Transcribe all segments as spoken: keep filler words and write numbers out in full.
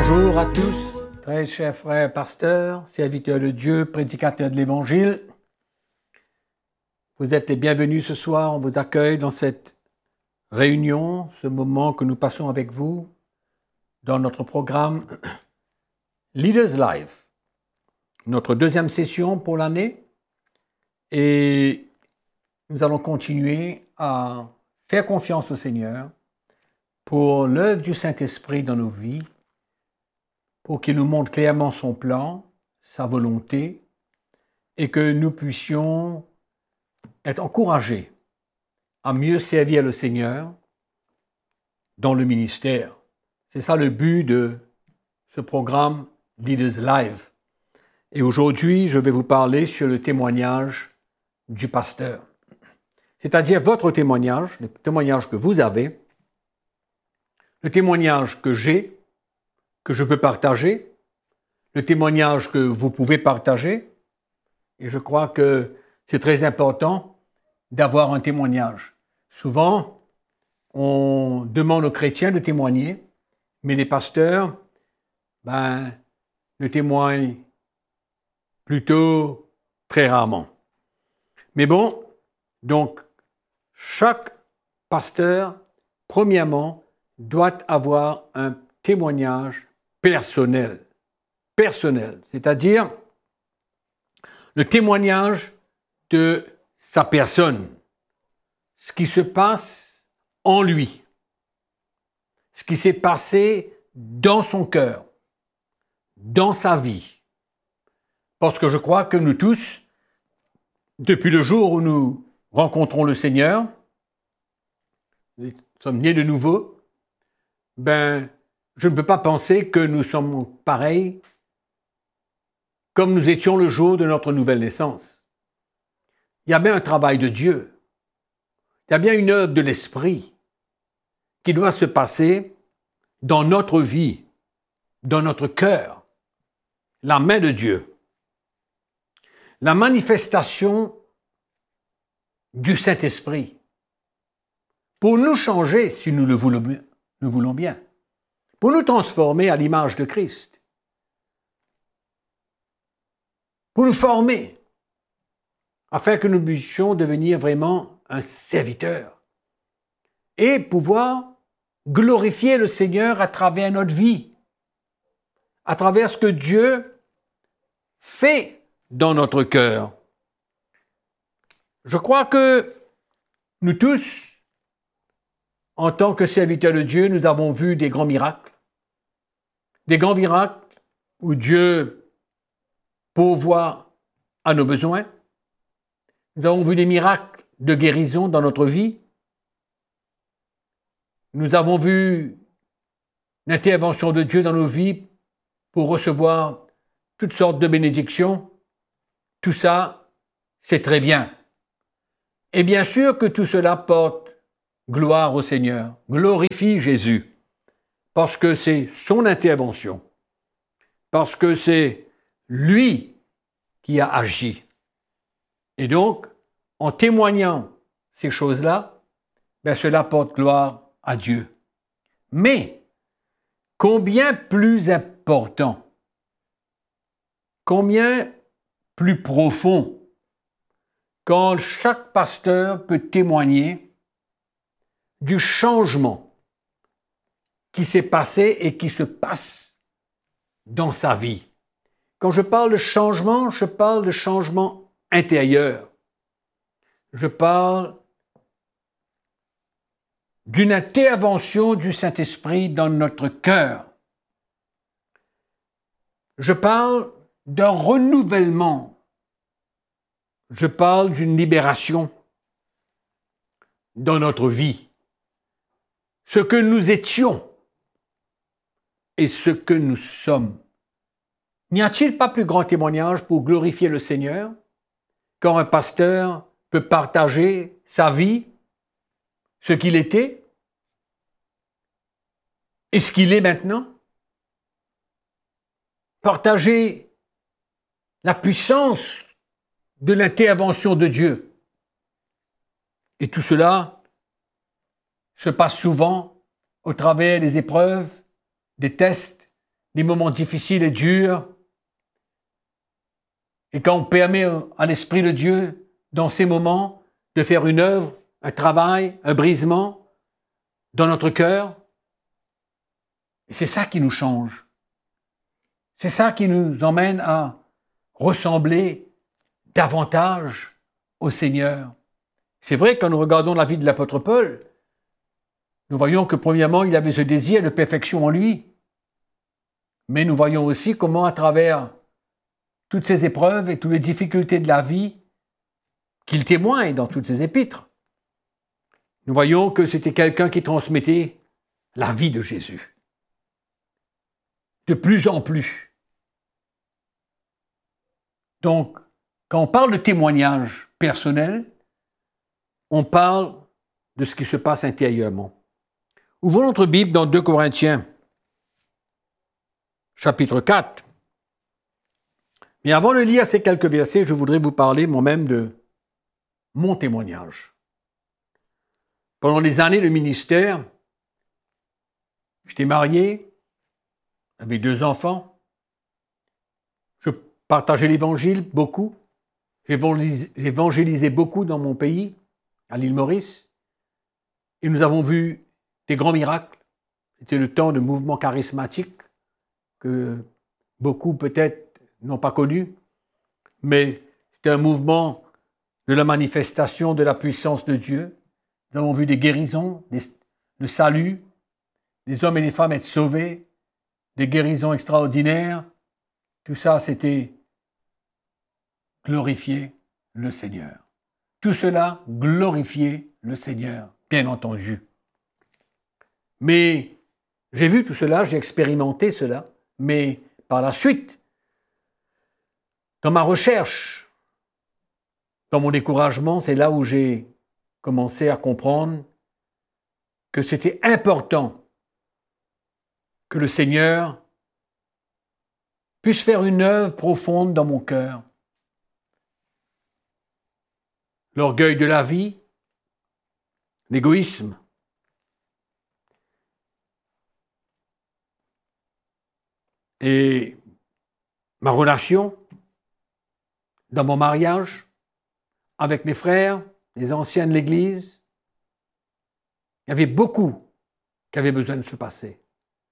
Bonjour à tous, très chers frères pasteurs, serviteurs de Dieu, prédicateurs de l'Évangile. Vous êtes les bienvenus ce soir, on vous accueille dans cette réunion, ce moment que nous passons avec vous dans notre programme Leaders Live, notre deuxième session pour l'année. Et nous allons continuer à faire confiance au Seigneur pour l'œuvre du Saint-Esprit dans nos vies, pour qu'il nous montre clairement son plan, sa volonté, et que nous puissions être encouragés à mieux servir le Seigneur dans le ministère. C'est ça le but de ce programme Leaders Live. Et aujourd'hui, je vais vous parler sur le témoignage du pasteur. C'est-à-dire votre témoignage, le témoignage que vous avez, le témoignage que j'ai, que je peux partager, le témoignage que vous pouvez partager. Et je crois que c'est très important d'avoir un témoignage. Souvent, on demande aux chrétiens de témoigner, mais les pasteurs ben, ne témoignent plutôt très rarement. Mais bon, donc, chaque pasteur, premièrement, doit avoir un témoignage personnel. Personnel, c'est-à-dire le témoignage de sa personne, ce qui se passe en lui, ce qui s'est passé dans son cœur, dans sa vie. Parce que je crois que nous tous, depuis le jour où nous rencontrons le Seigneur, nous sommes nés de nouveau, ben, je ne peux pas penser que nous sommes pareils comme nous étions le jour de notre nouvelle naissance. Il y a bien un travail de Dieu. Il y a bien une œuvre de l'Esprit qui doit se passer dans notre vie, dans notre cœur. La main de Dieu. La manifestation du Saint-Esprit pour nous changer, si nous le voulons bien, nous voulons bien, pour nous transformer à l'image de Christ, pour nous former, afin que nous puissions devenir vraiment un serviteur et pouvoir glorifier le Seigneur à travers notre vie, à travers ce que Dieu fait dans notre cœur. Je crois que nous tous, en tant que serviteurs de Dieu, nous avons vu des grands miracles. Des grands miracles où Dieu pourvoit à nos besoins. Nous avons vu des miracles de guérison dans notre vie. Nous avons vu l'intervention de Dieu dans nos vies pour recevoir toutes sortes de bénédictions. Tout ça, c'est très bien. Et bien sûr que tout cela porte gloire au Seigneur, glorifie Jésus, parce que c'est son intervention, parce que c'est lui qui a agi. Et donc, en témoignant ces choses-là, ben cela porte gloire à Dieu. Mais, combien plus important, combien plus profond, quand chaque pasteur peut témoigner du changement qui s'est passé et qui se passe dans sa vie. Quand je parle de changement, je parle de changement intérieur. Je parle d'une intervention du Saint-Esprit dans notre cœur. Je parle d'un renouvellement. Je parle d'une libération dans notre vie. Ce que nous étions et ce que nous sommes. N'y a-t-il pas plus grand témoignage pour glorifier le Seigneur quand un pasteur peut partager sa vie, ce qu'il était et ce qu'il est maintenant? Partager la puissance de l'intervention de Dieu. Et tout cela se passe souvent au travers des épreuves, des tests, des moments difficiles et durs. Et quand on permet à l'Esprit de Dieu, dans ces moments, de faire une œuvre, un travail, un brisement dans notre cœur, et c'est ça qui nous change. C'est ça qui nous emmène à ressembler davantage au Seigneur. C'est vrai que quand nous regardons la vie de l'apôtre Paul, nous voyons que premièrement, il avait ce désir de perfection en lui. Mais nous voyons aussi comment à travers toutes ces épreuves et toutes les difficultés de la vie qu'il témoigne dans toutes ses épîtres, nous voyons que c'était quelqu'un qui transmettait la vie de Jésus. De plus en plus. Donc, quand on parle de témoignage personnel, on parle de ce qui se passe intérieurement. Ouvrons notre Bible dans deux Corinthiens, chapitre quatre. Mais avant de lire ces quelques versets, je voudrais vous parler moi-même de mon témoignage. Pendant les années de ministère, j'étais marié, j'avais deux enfants, je partageais l'Évangile beaucoup, j'évangélisais beaucoup dans mon pays, à l'île Maurice, et nous avons vu des grands miracles. C'était le temps de mouvements charismatiques que beaucoup peut-être n'ont pas connu, mais c'était un mouvement de la manifestation de la puissance de Dieu. Nous avons vu des guérisons, des, le salut, des hommes et des femmes être sauvés, des guérisons extraordinaires. Tout ça, c'était glorifier le Seigneur. Tout cela, glorifier le Seigneur, bien entendu. Mais j'ai vu tout cela, j'ai expérimenté cela, mais par la suite, dans ma recherche, dans mon découragement, c'est là où j'ai commencé à comprendre que c'était important que le Seigneur puisse faire une œuvre profonde dans mon cœur. L'orgueil de la vie, l'égoïsme, et ma relation dans mon mariage avec mes frères, les anciens de l'Église, il y avait beaucoup qui avaient besoin de se passer.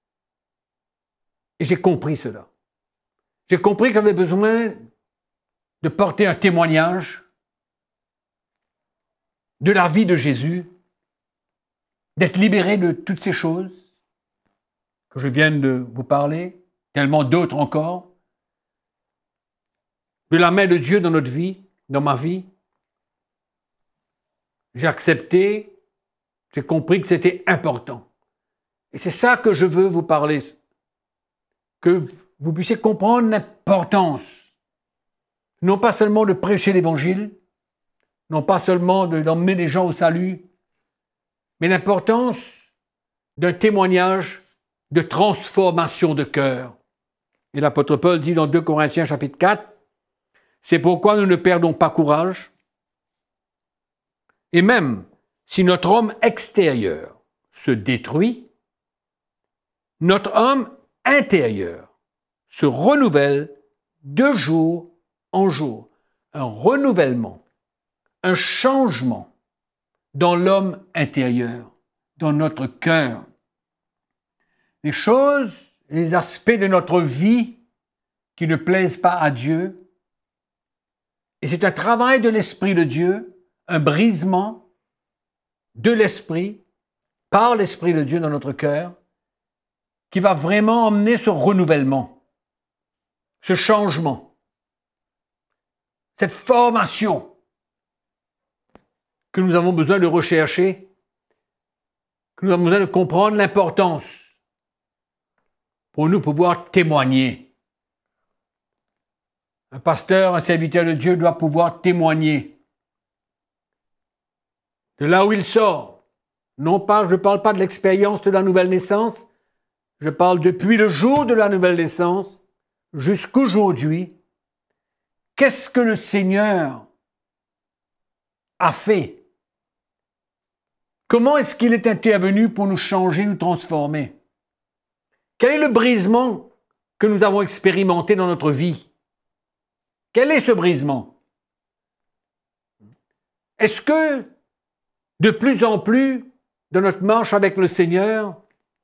Et j'ai compris cela. J'ai compris que j'avais besoin de porter un témoignage de la vie de Jésus, d'être libéré de toutes ces choses que je viens de vous parler, tellement d'autres encore, de la main de Dieu dans notre vie, dans ma vie. J'ai accepté, j'ai compris que c'était important. Et c'est ça que je veux vous parler, que vous puissiez comprendre l'importance, non pas seulement de prêcher l'Évangile, non pas seulement d'emmener les gens au salut, mais l'importance d'un témoignage de transformation de cœur. Et l'apôtre Paul dit dans deux Corinthiens chapitre quatre, « C'est pourquoi nous ne perdons pas courage, et même si notre homme extérieur se détruit, notre homme intérieur se renouvelle de jour en jour. » Un renouvellement, un changement dans l'homme intérieur, dans notre cœur. Les choses, les aspects de notre vie qui ne plaisent pas à Dieu. Et c'est un travail de l'Esprit de Dieu, un brisement de l'Esprit, par l'Esprit de Dieu dans notre cœur, qui va vraiment emmener ce renouvellement, ce changement, cette formation que nous avons besoin de rechercher, que nous avons besoin de comprendre l'importance pour nous pouvoir témoigner. Un pasteur, un serviteur de Dieu doit pouvoir témoigner de là où il sort. Non pas, je ne parle pas de l'expérience de la nouvelle naissance, je parle depuis le jour de la nouvelle naissance jusqu'aujourd'hui. Qu'est-ce que le Seigneur a fait? Comment est-ce qu'il est intervenu pour nous changer, nous transformer? Quel est le brisement que nous avons expérimenté dans notre vie? Quel est ce brisement? Est-ce que, de plus en plus, dans notre marche avec le Seigneur,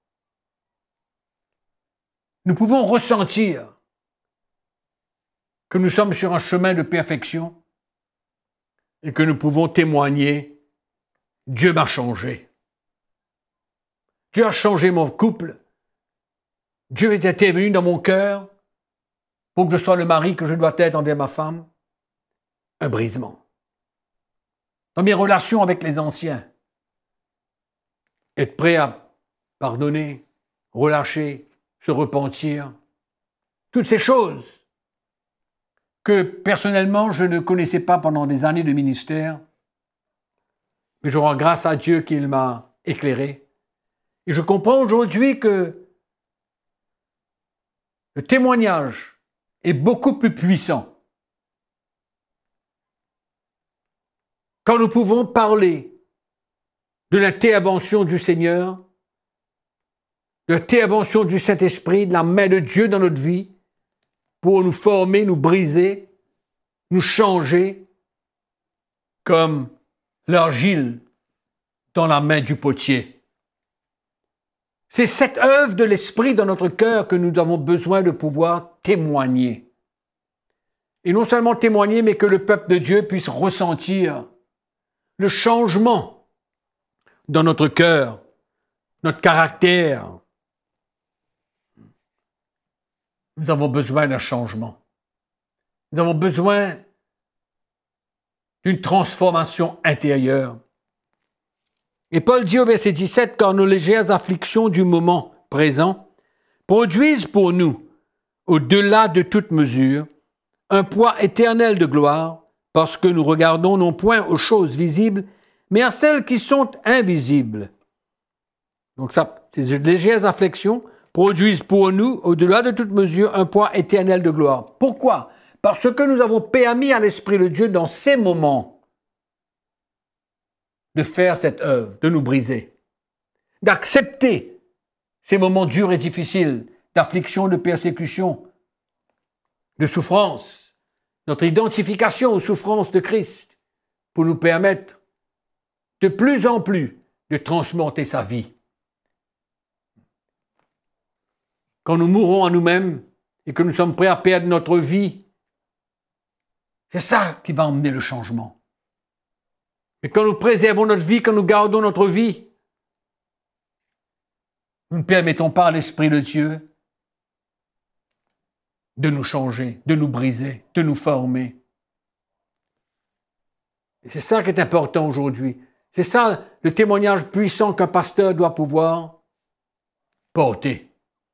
nous pouvons ressentir que nous sommes sur un chemin de perfection et que nous pouvons témoigner « Dieu m'a changé. Dieu a changé mon couple. Dieu est intervenu dans mon cœur pour que je sois le mari que je dois être envers ma femme. » Un brisement. Dans mes relations avec les anciens, être prêt à pardonner, relâcher, se repentir, toutes ces choses que personnellement je ne connaissais pas pendant des années de ministère, mais je rends grâce à Dieu qu'il m'a éclairé. Et je comprends aujourd'hui que le témoignage est beaucoup plus puissant quand nous pouvons parler de l'intervention du Seigneur, de l'intervention du Saint-Esprit, de la main de Dieu dans notre vie, pour nous former, nous briser, nous changer, comme l'argile dans la main du potier. C'est cette œuvre de l'Esprit dans notre cœur que nous avons besoin de pouvoir témoigner. Et non seulement témoigner, mais que le peuple de Dieu puisse ressentir le changement dans notre cœur, notre caractère. Nous avons besoin d'un changement. Nous avons besoin d'une transformation intérieure. Et Paul dit au verset dix-sept, « Car nos légères afflictions du moment présent produisent pour nous, au-delà de toute mesure, un poids éternel de gloire, parce que nous regardons non point aux choses visibles, mais à celles qui sont invisibles. » Donc ça, ces légères afflictions produisent pour nous, au-delà de toute mesure, un poids éternel de gloire. Pourquoi? Parce que nous avons permis à l'Esprit de Dieu, dans ces moments, de faire cette œuvre, de nous briser, d'accepter ces moments durs et difficiles, d'affliction, de persécution, de souffrance, notre identification aux souffrances de Christ, pour nous permettre de plus en plus de transmonter sa vie. Quand nous mourrons à nous-mêmes et que nous sommes prêts à perdre notre vie, c'est ça qui va emmener le changement. Mais quand nous préservons notre vie, quand nous gardons notre vie, nous ne permettons pas à l'Esprit de Dieu de nous changer, de nous briser, de nous former. Et c'est ça qui est important aujourd'hui. C'est ça le témoignage puissant qu'un pasteur doit pouvoir porter.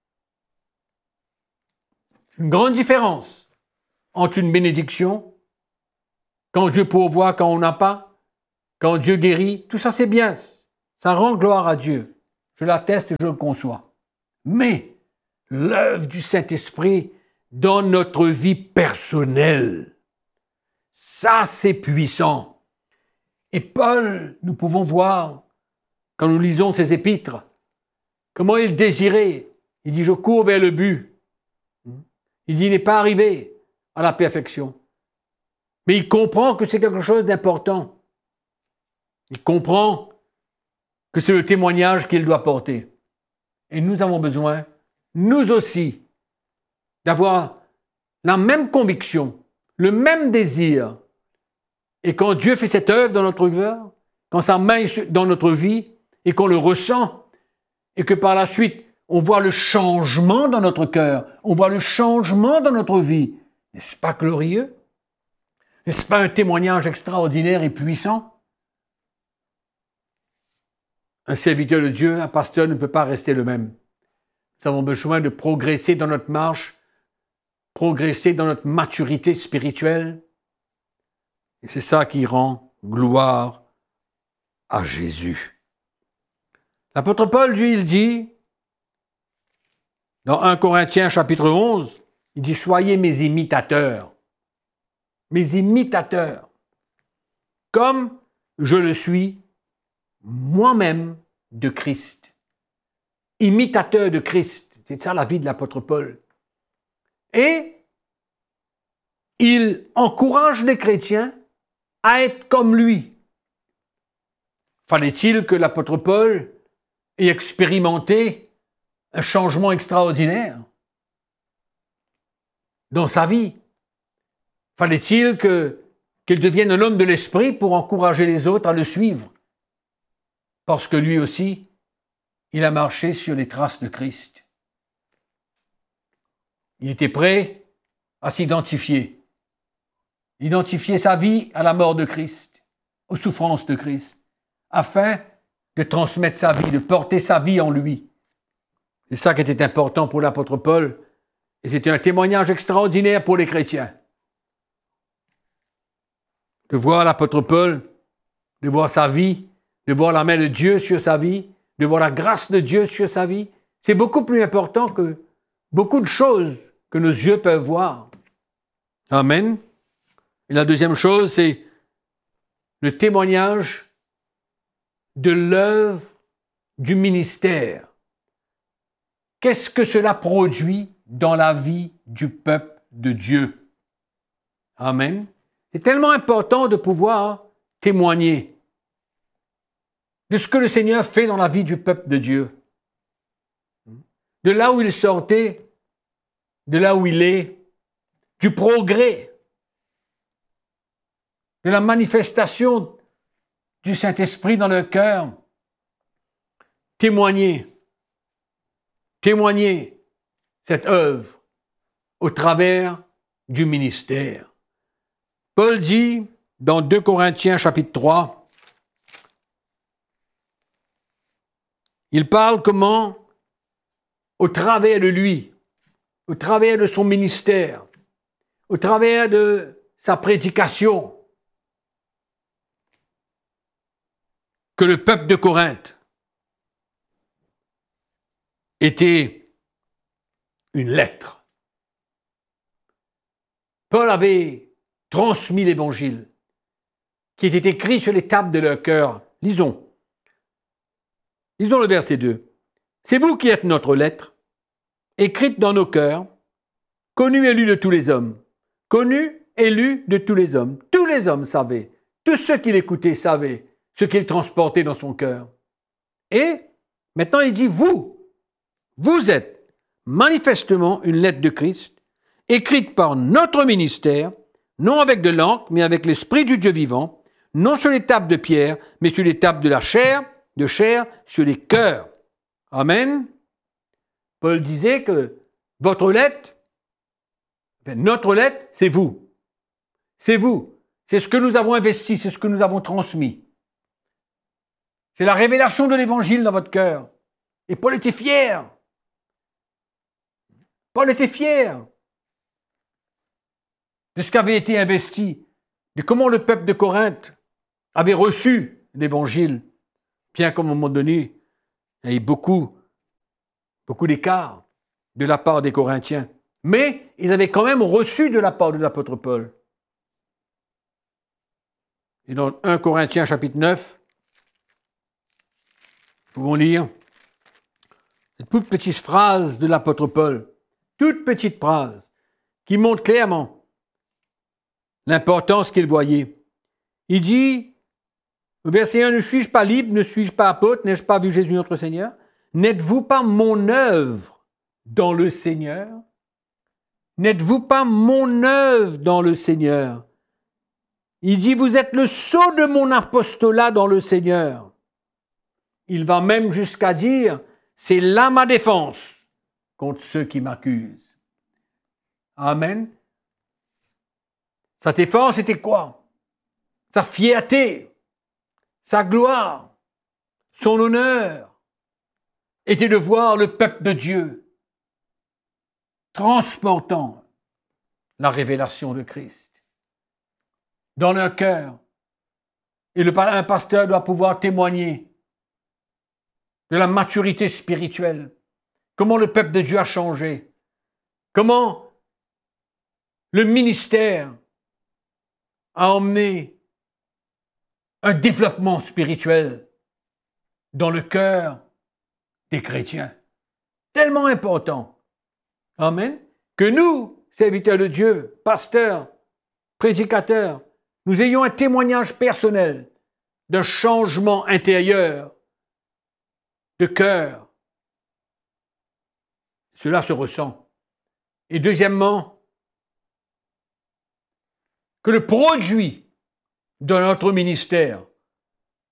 Une grande différence entre une bénédiction, quand Dieu pourvoit, quand on n'a pas, quand Dieu guérit, tout ça c'est bien. Ça rend gloire à Dieu. Je l'atteste et je le conçois. Mais l'œuvre du Saint-Esprit dans notre vie personnelle, ça c'est puissant. Et Paul, nous pouvons voir, quand nous lisons ses épîtres, comment il désirait. Il dit, je cours vers le but. Il dit, il n'est pas arrivé à la perfection. Mais il comprend que c'est quelque chose d'important. Il comprend que c'est le témoignage qu'il doit porter. Et nous avons besoin, nous aussi, d'avoir la même conviction, le même désir. Et quand Dieu fait cette œuvre dans notre cœur, quand sa main est dans notre vie, et qu'on le ressent, et que par la suite, on voit le changement dans notre cœur, on voit le changement dans notre vie, n'est-ce pas glorieux? N'est-ce pas un témoignage extraordinaire et puissant? Un serviteur de Dieu, un pasteur ne peut pas rester le même. Nous avons besoin de progresser dans notre marche, progresser dans notre maturité spirituelle. Et c'est ça qui rend gloire à Jésus. L'apôtre Paul, lui, il dit, dans un Corinthiens chapitre onze, il dit « Soyez mes imitateurs, mes imitateurs, comme je le suis moi-même de Christ. » Imitateur de Christ, c'est ça la vie de l'apôtre Paul. Et il encourage les chrétiens à être comme lui. Fallait-il que l'apôtre Paul ait expérimenté un changement extraordinaire dans sa vie? Fallait-il que, qu'il devienne un homme de l'esprit pour encourager les autres à le suivre? Parce que lui aussi, il a marché sur les traces de Christ. Il était prêt à s'identifier. Identifier sa vie à la mort de Christ, aux souffrances de Christ, afin de transmettre sa vie, de porter sa vie en lui. C'est ça qui était important pour l'apôtre Paul, et c'était un témoignage extraordinaire pour les chrétiens. De voir l'apôtre Paul, de voir sa vie, de voir la main de Dieu sur sa vie, de voir la grâce de Dieu sur sa vie, c'est beaucoup plus important que beaucoup de choses que nos yeux peuvent voir. Amen. Et la deuxième chose, c'est le témoignage de l'œuvre du ministère. Qu'est-ce que cela produit dans la vie du peuple de Dieu? Amen. C'est tellement important de pouvoir témoigner de ce que le Seigneur fait dans la vie du peuple de Dieu. De là où il sortait, de là où il est, du progrès, de la manifestation du Saint-Esprit dans le cœur. Témoigner, témoigner cette œuvre au travers du ministère. Paul dit dans deux Corinthiens chapitre trois, il parle comment, au travers de lui, au travers de son ministère, au travers de sa prédication, que le peuple de Corinthe était une lettre. Paul avait transmis l'évangile qui était écrit sur les tables de leur cœur. Lisons. Lisons le verset deux. C'est vous qui êtes notre lettre, écrite dans nos cœurs, connue et lue de tous les hommes. Connue et lue de tous les hommes. Tous les hommes savaient. Tous ceux qui l'écoutaient savaient ce qu'il transportait dans son cœur. Et maintenant il dit, vous, vous êtes manifestement une lettre de Christ, écrite par notre ministère, non avec de l'encre, mais avec l'Esprit du Dieu vivant, non sur les tables de pierre, mais sur les tables de la chair, de chair, sur les cœurs. Amen. Paul disait que votre lettre, enfin, notre lettre, c'est vous. C'est vous. C'est ce que nous avons investi, c'est ce que nous avons transmis. C'est la révélation de l'Évangile dans votre cœur. Et Paul était fier. Paul était fier de ce qui avait été investi, de comment le peuple de Corinthe avait reçu l'Évangile, bien qu'à un moment donné, il y ait beaucoup, beaucoup d'écart de la part des Corinthiens. Mais ils avaient quand même reçu de la part de l'apôtre Paul. Et dans un Corinthiens chapitre neuf, nous pouvons lire cette toute petite phrase de l'apôtre Paul, toute petite phrase, qui montre clairement l'importance qu'il voyait. Il dit, au verset un, ne suis-je pas libre, ne suis-je pas apôtre, n'ai-je pas vu Jésus notre Seigneur? N'êtes-vous pas mon œuvre dans le Seigneur? N'êtes-vous pas mon œuvre dans le Seigneur? Il dit, vous êtes le sceau de mon apostolat dans le Seigneur. Il va même jusqu'à dire, c'est là ma défense contre ceux qui m'accusent. Amen. Sa défense était quoi? Sa fierté, sa gloire, son honneur était de voir le peuple de Dieu transportant la révélation de Christ dans leur cœur. Et le, un pasteur doit pouvoir témoigner de la maturité spirituelle, comment le peuple de Dieu a changé, comment le ministère a emmené un développement spirituel dans le cœur des chrétiens. Tellement important. Amen. Que nous, serviteurs de Dieu, pasteurs, prédicateurs, nous ayons un témoignage personnel d'un changement intérieur de cœur. Cela se ressent. Et deuxièmement, que le produit de notre ministère